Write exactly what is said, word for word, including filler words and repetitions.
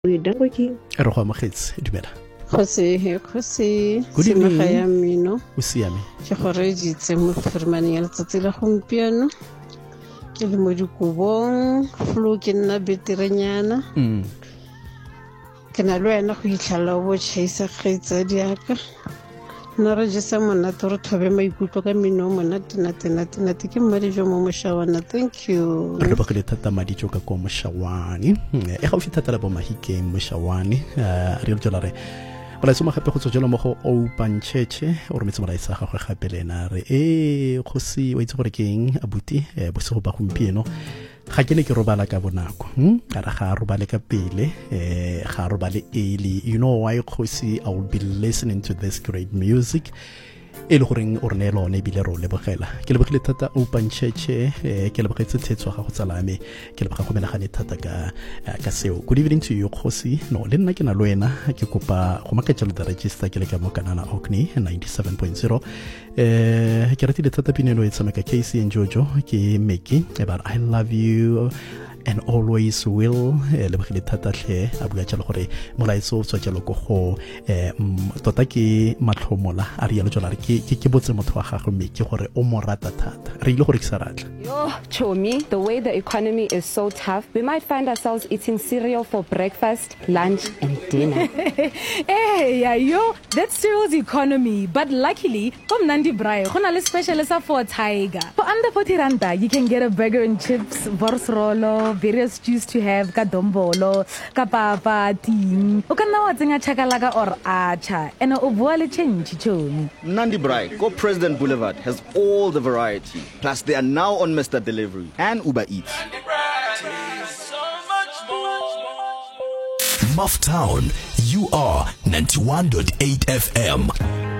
Dangoking. Re go amogetse dumela. Go se go se Good evening. ga ya mmino O siame. ke gore ditse mo firmane ya letsatsi la gompieno ke le mo dikobong flu ke nna beterenyana Mm. ke na le wena go itlhala bo chaisa kgetsa diaka na re jesa monate re thobe maikutlo ka mmino monate nate nate nate ke mmadi jo mo moshawana. Thank you. Re ba le thata madi jo ka ko moshawani e ga o fithatela bo mahikeng moshawani re re tsola re ola tsoma gape go tsojela mo go open church o re metso molaisa ga go gape lena re e go se o itse gore ke eng abuti bo se go ba gompieno ga ke ne ke robala ka bonako ara ga robale ka pele eh ga robale early. You know why? Because I will be listening to this great music e le goreng o rene lone e bile ro lebogela ke lebogile thata open church eh ke lebogetse tshetswa ga go tsalame ke leboga go menagane thata ka ka seo. Good evening to you Khosi. No le nna ke na le wena ke kopa go maketsa the register ke le ka mo kanana Okni ninety-seven point zero eh ke ratile thata pinelo e tsameka K C and Jojo ke Meki about I love you and always will le bogile thata hle a bua tshelo gore molaitso tswa tshelo go go eh tota ke matlhomola a re yalo tshola re ke ke botse motho wa gago mme ke gore o mo rata thata re ile gore ke sa ratla. Yo Chomi, the way the economy is so tough, we might find ourselves eating cereal for breakfast, lunch and dinner. Hey, yeah, yo, that's cereal's economy, but luckily from Nandi Braai gona le special for Tiger. For under forty randa you can get a burger and chips, borsrolo, various juice to have ka dombolo ka papa ting o ka nna wa tsenya chakalaka or acha and o bua le change Chomi. Nandi Braai, Go President Boulevard has all the variety. Plus they are now on Mister Delivery and Uber Eats. Muff Town, you are ninety-one point eight F M.